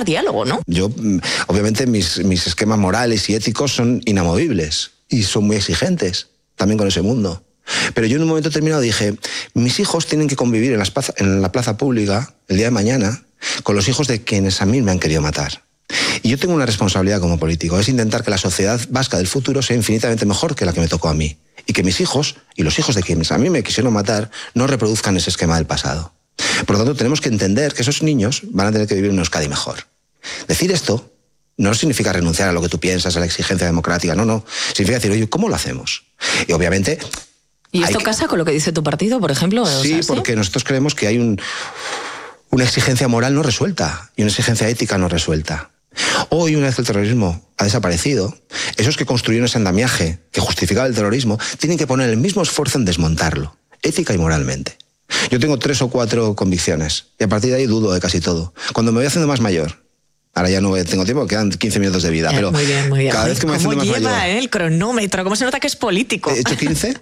buscar diálogo, ¿no? Yo, obviamente, mis esquemas morales y éticos son inamovibles y son muy exigentes también con ese mundo. Pero yo en un momento determinado dije, mis hijos tienen que convivir en la plaza pública el día de mañana con los hijos de quienes a mí me han querido matar. Y yo tengo una responsabilidad como político, es intentar que la sociedad vasca del futuro sea infinitamente mejor que la que me tocó a mí. Y que mis hijos y los hijos de quienes a mí me quisieron matar no reproduzcan ese esquema del pasado. Por lo tanto, tenemos que entender que esos niños van a tener que vivir en una Euskadi mejor. Decir esto no significa renunciar a lo que tú piensas, a la exigencia democrática, no. Significa decir, oye, ¿cómo lo hacemos? Y obviamente... ¿Y esto casa con lo que dice tu partido, por ejemplo? Sí, porque nosotros creemos que hay una exigencia moral no resuelta y una exigencia ética no resuelta. Hoy, una vez que el terrorismo ha desaparecido, esos que construyeron ese andamiaje que justificaba el terrorismo tienen que poner el mismo esfuerzo en desmontarlo, ética y moralmente. Yo tengo 3 o 4 convicciones y a partir de ahí dudo de casi todo. Cuando me voy haciendo más mayor, ahora ya no tengo tiempo, quedan 15 minutos de vida, pero muy bien. Cada vez que me voy haciendo más mayor... ¿Cómo lleva el cronómetro? ¿Cómo se nota que es político? ¿He hecho 15?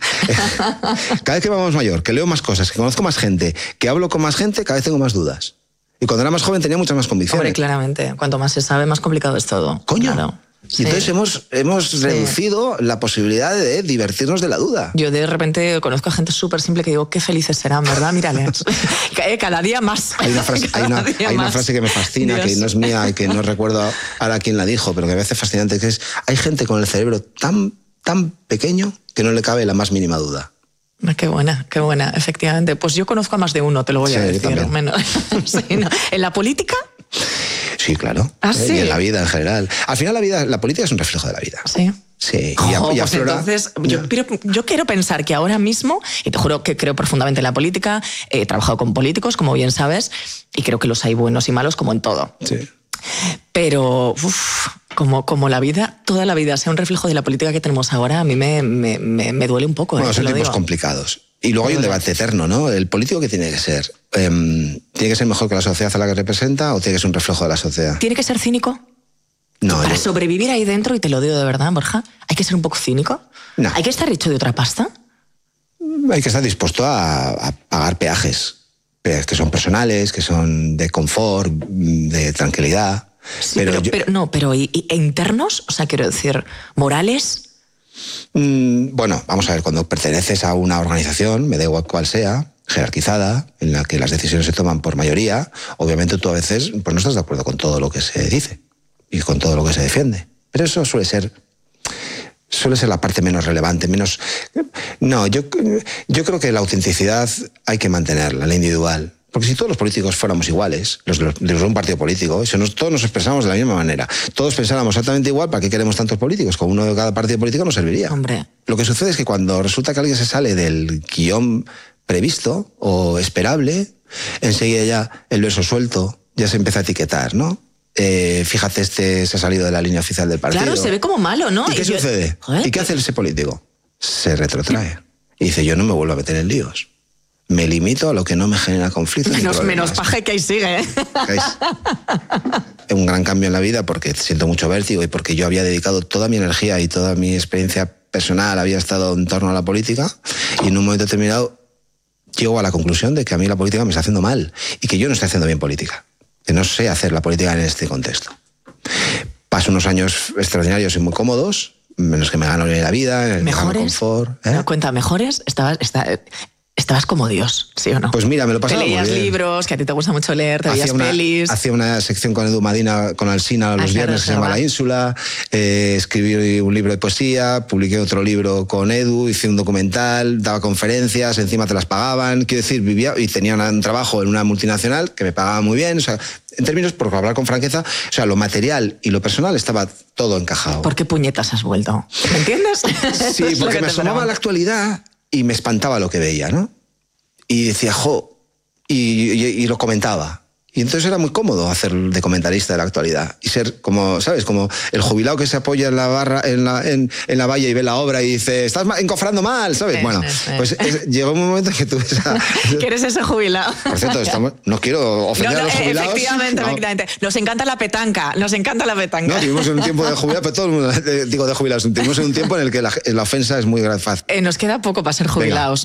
Cada vez que vamos mayor, que leo más cosas, que conozco más gente, que hablo con más gente, cada vez tengo más dudas. Y cuando era más joven tenía muchas más convicciones. Hombre, claramente. Cuanto más se sabe, más complicado es todo. Coño. Claro. Y entonces hemos reducido la posibilidad de divertirnos de la duda. Yo de repente conozco a gente súper simple que digo, qué felices serán, ¿verdad? Mírales. Cada día más. Hay una frase que me fascina, Dios, que no es mía y que no recuerdo ahora quién la dijo, pero que me parece fascinante, que es, hay gente con el cerebro tan pequeño que no le cabe la más mínima duda. Qué buena, efectivamente. Pues yo conozco a más de uno, te lo voy a decir. Menos. Sí, ¿no? ¿En la política? Sí, claro. ¿Sí? Y en la vida en general. Al final la política es un reflejo de la vida. Sí. Sí. Pues entonces, yo quiero pensar que ahora mismo, y te juro que creo profundamente en la política, he trabajado con políticos, como bien sabes, y creo que los hay buenos y malos como en todo. Sí. Pero, como la vida, toda la vida sea un reflejo de la política que tenemos ahora, a mí me duele un poco. Bueno, son tiempos complicados. Y luego hay un debate eterno, ¿no? ¿El político qué tiene que ser? ¿Tiene que ser mejor que la sociedad a la que representa o tiene que ser un reflejo de la sociedad? ¿Tiene que ser cínico? No. Para sobrevivir ahí dentro, y te lo digo de verdad, Borja, ¿hay que ser un poco cínico? No. ¿Hay que estar hecho de otra pasta? Hay que estar dispuesto a pagar peajes que son personales, que son de confort, de tranquilidad. Sí, pero ¿y internos? O sea, quiero decir, ¿morales? Bueno, vamos a ver, cuando perteneces a una organización, me da igual cuál sea, jerarquizada, en la que las decisiones se toman por mayoría, obviamente tú a veces pues no estás de acuerdo con todo lo que se dice y con todo lo que se defiende. Pero eso suele ser la parte menos relevante, menos... No, yo creo que la autenticidad hay que mantenerla, la individual. Porque si todos los políticos fuéramos iguales, los de un partido político, todos nos expresamos de la misma manera, todos pensáramos exactamente igual, ¿para qué queremos tantos políticos? Con uno de cada partido político no serviría. Hombre. Lo que sucede es que cuando resulta que alguien se sale del guión previsto o esperable, enseguida ya el verso suelto ya se empieza a etiquetar, ¿no? Fíjate, se ha salido de la línea oficial del partido. Claro, se ve como malo, ¿no? ¿Y qué sucede? ¿Y qué hace ese político? Se retrotrae. Y dice, yo no me vuelvo a meter en líos. Me limito a lo que no me genera conflicto. Menos paje que ahí sigue, ¿eh? Un gran cambio en la vida porque siento mucho vértigo y porque yo había dedicado toda mi energía y toda mi experiencia personal había estado en torno a la política, y en un momento determinado llego a la conclusión de que a mí la política me está haciendo mal y que yo no estoy haciendo bien política, que no sé hacer la política en este contexto. Paso unos años extraordinarios y muy cómodos, menos que me gano en la vida, en el confort. ¿Me cuenta mejores? Estabas como Dios, ¿sí o no? Pues mira, me lo pasaba muy bien. Te leías libros, que a ti te gusta mucho leer, te veías pelis. Hacía una sección con Edu Madina, con Alsina, los viernes, que se llama La Ínsula. Escribí un libro de poesía, publiqué otro libro con Edu, hice un documental, daba conferencias, encima te las pagaban. Quiero decir, vivía y tenía un trabajo en una multinacional que me pagaba muy bien. O sea, en términos, por hablar con franqueza, o sea, lo material y lo personal estaba todo encajado. ¿Por qué puñetas has vuelto? ¿Me entiendes? Sí, porque me asomaba a la actualidad y me espantaba lo que veía, ¿no? Y decía, y lo comentaba. Y entonces era muy cómodo hacer de comentarista de la actualidad y ser como, ¿sabes? Como el jubilado que se apoya en la barra, en la valla y ve la obra y dice, estás encofrando mal, ¿sabes? Bueno, pues llegó un momento en que tú... Que eres ese jubilado. Por cierto, no quiero ofender a los jubilados. Efectivamente. Nos encanta la petanca, No, tuvimos un tiempo de jubilados, pero todo el mundo, digo de jubilados, tuvimos un tiempo en el que la ofensa es muy fácil. Nos queda poco para ser jubilados, venga, ¿no?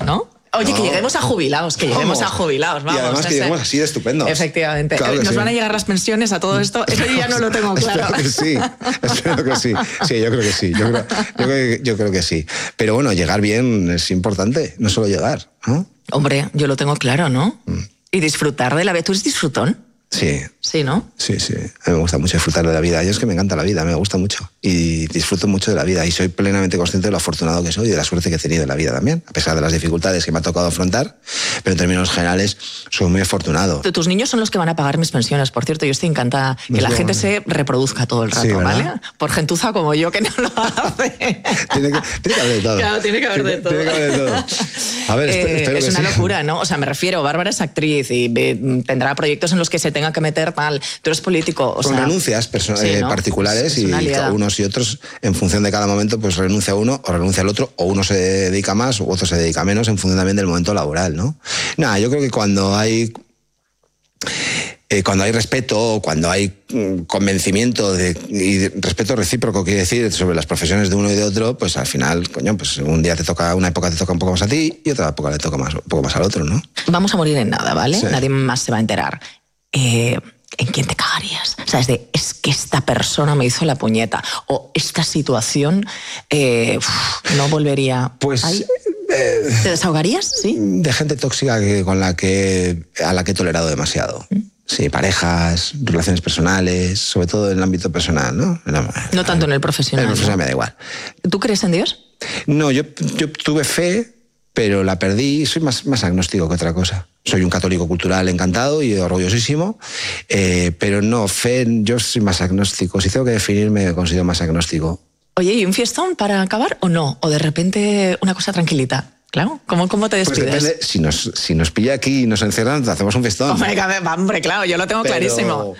Oye, que lleguemos a jubilados, vamos. Y además que lleguemos así de estupendo. Efectivamente. Claro Nos van a llegar las pensiones a todo esto. Eso yo ya no lo tengo claro. Espero que sí. Sí, yo creo que sí. Yo creo que sí. Pero bueno, llegar bien es importante, no solo llegar, ¿no? Hombre, yo lo tengo claro, ¿no? Y disfrutar de la vida. ¿Tú eres disfrutón? Sí. Sí, ¿no? Sí. A mí me gusta mucho disfrutar de la vida. Yo es que me encanta la vida, me gusta mucho. Y disfruto mucho de la vida. Y soy plenamente consciente de lo afortunado que soy y de la suerte que he tenido en la vida también. A pesar de las dificultades que me ha tocado afrontar. Pero en términos generales, soy muy afortunado. Tus niños son los que van a pagar mis pensiones. Por cierto, yo estoy encantada que la gente se reproduzca todo el rato, sí, ¿vale? Por gentuza como yo, que no lo hace. Tiene que haber de todo. Claro, tiene que haber de todo. Tiene que haber de todo. A ver, espero es que una sí. locura, ¿no? O sea, me refiero, Bárbara es actriz y tendrá proyectos en los que se tenga que meter mal. Tú eres político, Con renuncias particulares y unos y otros, en función de cada momento, pues renuncia uno o renuncia al otro, o uno se dedica más o otro se dedica menos, en función también del momento laboral, ¿no? Nada, yo creo que cuando hay respeto, cuando hay convencimiento y respeto recíproco, quiere decir, sobre las profesiones de uno y de otro, pues al final, coño, pues un día una época te toca un poco más a ti y otra época le toca un poco más al otro, ¿no? Vamos a morir en nada, ¿vale? Sí. Nadie más se va a enterar. ¿En quién te cagarías? O sea, es que esta persona me hizo la puñeta, o esta situación no volvería. Pues ¿te desahogarías? Sí. De gente tóxica a la que he tolerado demasiado. Sí, parejas, relaciones personales, sobre todo en el ámbito personal, ¿no? No tanto en el profesional. En el profesional me da igual. ¿Tú crees en Dios? No, yo tuve fe, pero la perdí. Soy más agnóstico que otra cosa. Soy un católico cultural encantado y orgullosísimo, pero no, fe, yo soy más agnóstico. Si tengo que definirme, me considero más agnóstico. Oye, ¿y un fiestón para acabar o no? ¿O de repente una cosa tranquilita? Claro, ¿cómo te despides? Pues depende, si nos pilla aquí y nos encierran, hacemos un fiestón. Hombre, claro, yo lo tengo clarísimo.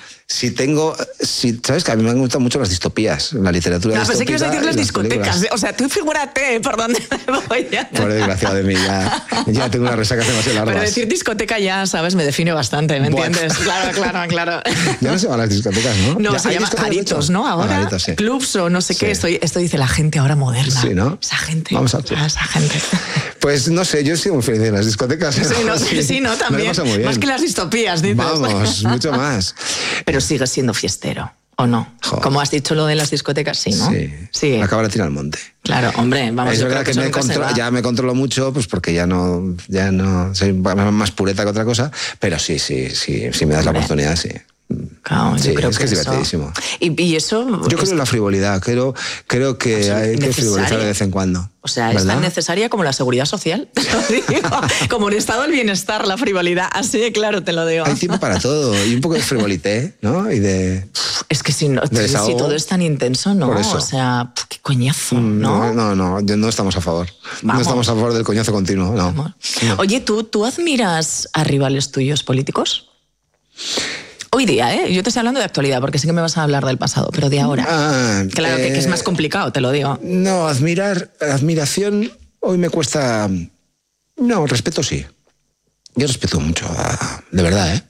Sabes que a mí me gustan mucho las distopías, la literatura distópica. Pensé que ibas a decir las discotecas. Películas. O sea, tú figúrate por dónde me voy ya. Por desgraciado de mí, ya tengo una resaca demasiado larga. Pero decir discoteca ya, ¿sabes? Me define bastante, ¿me entiendes? Claro. Ya no se llaman las discotecas, ¿no? No, se llama garitos, ¿no? Ahora, garitos, sí. Clubs o no sé qué. Sí. Esto dice la gente ahora moderna. Sí, ¿no? Esa gente. Vamos a club. Esa gente. Pues no sé, yo estoy muy feliz en las discotecas. Sí, no, también. Más que las distopías, dices. Vamos, mucho más. Pero sigues siendo fiestero, ¿o no? Joder. Como has dicho lo de las discotecas, sí, ¿no? Sí. Me acabo de tirar al monte. Claro, hombre, vamos. Es verdad que ya me controlo mucho, pues porque ya no soy más pureta que otra cosa, pero sí, me das la oportunidad, sí. Claro, yo creo que es divertidísimo. Y eso... Yo creo en la frivolidad, creo que hay que frivolizar de vez en cuando. O sea, ¿verdad? Es tan necesaria como la seguridad social, te lo digo. Como el estado del bienestar, la frivolidad, así de claro te lo digo. Hay tiempo para todo, y un poco de frivolité, ¿no? Y de... Es que si todo es tan intenso, ¿no? O sea, qué coñazo, ¿no? No estamos a favor. Vamos. No estamos a favor del coñazo continuo, no. Oye, ¿tú admiras a rivales tuyos políticos? Hoy día, yo te estoy hablando de actualidad, porque sé que me vas a hablar del pasado, pero de ahora. Claro que es más complicado, te lo digo. No, admiración hoy me cuesta... No, respeto sí. Yo respeto mucho, de verdad,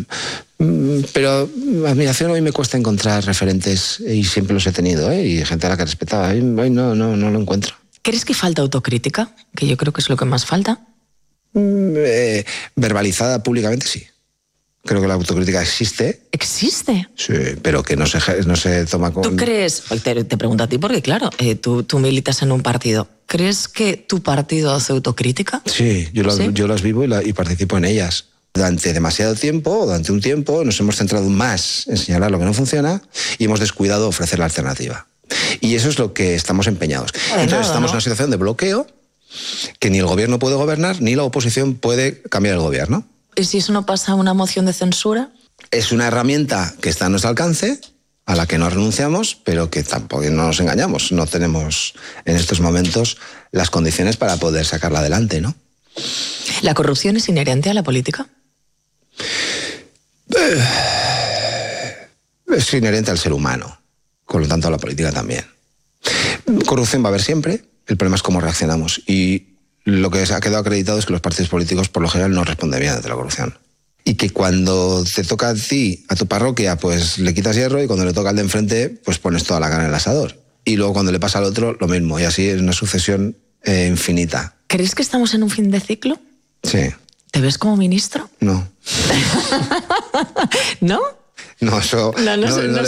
pero admiración hoy me cuesta encontrar referentes y siempre los he tenido, y gente a la que respetaba. Hoy no lo encuentro. ¿Crees que falta autocrítica? Que yo creo que es lo que más falta. Verbalizada públicamente, sí. Creo que la autocrítica existe. ¿Existe? Sí, pero que no se toma con... ¿Tú crees? Te pregunto a ti porque, claro, tú militas en un partido. ¿Crees que tu partido hace autocrítica? Sí, yo las vivo y participo en ellas. Durante un tiempo, nos hemos centrado más en señalar lo que no funciona y hemos descuidado ofrecer la alternativa. Y eso es lo que estamos empeñados. Entonces estamos en una situación de bloqueo que ni el gobierno puede gobernar ni la oposición puede cambiar el gobierno. ¿Y si eso no pasa a una moción de censura? Es una herramienta que está a nuestro alcance, a la que no renunciamos, pero que tampoco nos engañamos. No tenemos en estos momentos las condiciones para poder sacarla adelante, ¿no? ¿La corrupción es inherente a la política? Es inherente al ser humano, por lo tanto a la política también. Corrupción va a haber siempre, el problema es cómo reaccionamos. Y lo que ha quedado acreditado es que los partidos políticos por lo general no responden bien ante la corrupción. Y que cuando te toca a ti, a tu parroquia, pues le quitas hierro, y cuando le toca al de enfrente, pues pones toda la carne en el asador. Y luego cuando le pasa al otro, lo mismo. Y así es una sucesión infinita. ¿Crees que estamos en un fin de ciclo? Sí. ¿Te ves como ministro? No. ¿No? No, eso... No